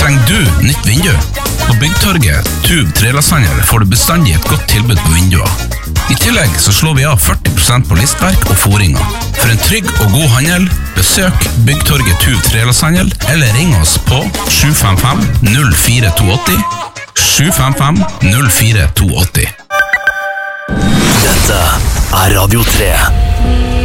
Trenger du nytt vindu? På Byggtorget, Tube Trelasthandel får du bestandig et godt tilbud på vinduer. I tillegg så slår vi av 40% på listverk og foringer. For en trygg og god handel, besøk Byggtorget Tube Trelasthandel eller ring oss på 755-0482. 755-0482. Dette Radio 3.